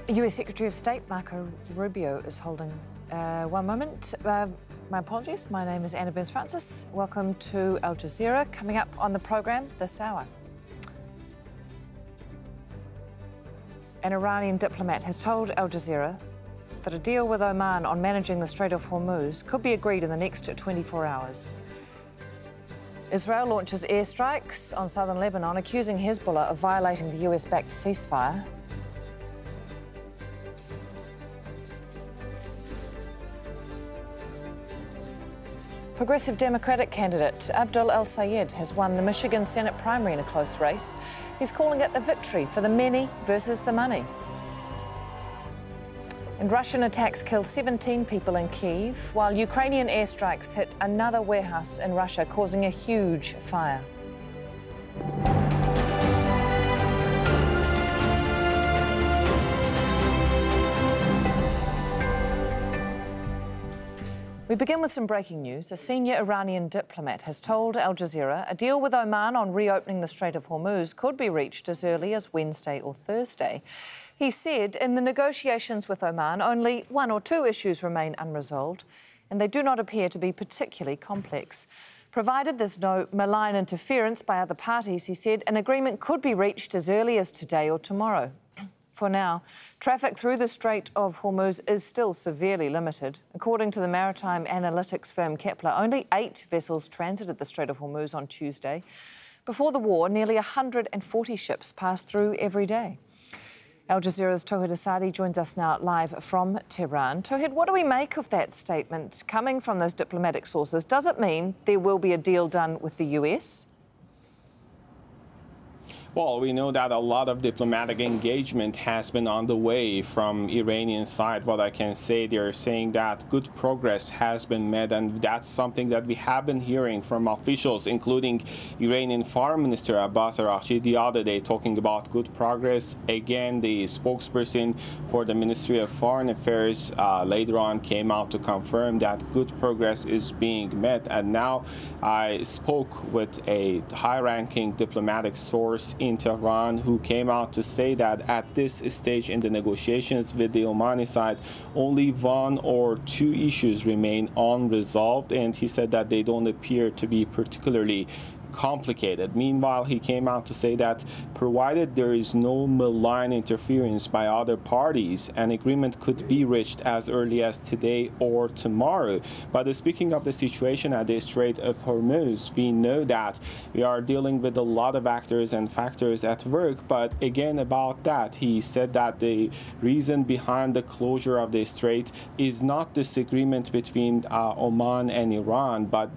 US Secretary of State Marco Rubio is holding. One moment. My apologies. My name is Anna Burns-Francis. Welcome to Al Jazeera. Coming up on the program this hour. An Iranian diplomat has told Al Jazeera that a deal with Oman on managing the Strait of Hormuz could be agreed in the next 24 hours. Israel launches airstrikes on southern Lebanon, accusing Hezbollah of violating the US-backed ceasefire. Progressive Democratic candidate Abdul El-Sayed has won the Michigan Senate primary in a close race. He's calling it a victory for the many versus the money. And Russian attacks kill 17 people in Kyiv, while Ukrainian airstrikes hit another warehouse in Russia, causing a huge fire. We begin with some breaking news. A senior Iranian diplomat has told Al Jazeera a deal with Oman on reopening the Strait of Hormuz could be reached as early as Wednesday or Thursday. He said in the negotiations with Oman, only one or two issues remain unresolved, and they do not appear to be particularly complex. Provided there's no malign interference by other parties, he said, an agreement could be reached as early as today or tomorrow. For now, traffic through the Strait of Hormuz is still severely limited. According to the maritime analytics firm Kepler, only 8 vessels transited the Strait of Hormuz on Tuesday. Before the war, nearly 140 ships passed through every day. Al Jazeera's Tauhid Asadi joins us now live from Tehran. Tauhid, what do we make of that statement coming from those diplomatic sources? Does it mean there will be a deal done with the US? Well, we know that a lot of diplomatic engagement has been on the way from Iranian side. What I can say, they're saying that good progress has been made, and that's something that we have been hearing from officials, including Iranian Foreign Minister Abbas Araghchi the other day, talking about good progress. Again, the spokesperson for the Ministry of Foreign Affairs later on came out to confirm that good progress is being met. And now I spoke with a high-ranking diplomatic source in Tehran who came out to say that at this stage in the negotiations with the Omani side, only one or two issues remain unresolved, and he said that they don't appear to be particularly complicated. Meanwhile, he came out to say that provided there is no malign interference by other parties, an agreement could be reached as early as today or tomorrow. But speaking of the situation at the Strait of Hormuz, we know that we are dealing with a lot of actors and factors at work. But again, about that, he said that the reason behind the closure of the strait is not disagreement between Oman and Iran, but